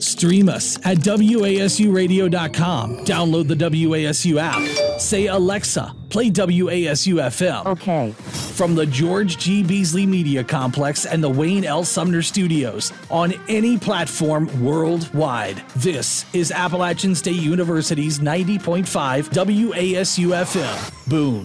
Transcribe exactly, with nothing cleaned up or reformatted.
Stream us at W A S U radio dot com. Download the W A S U app. Say, Alexa, play W A S U F M. Okay. From the George G. Beasley Media Complex and the Wayne L. Sumner Studios on any platform worldwide. This is Appalachian State University's ninety point five W A S U F M. Boom.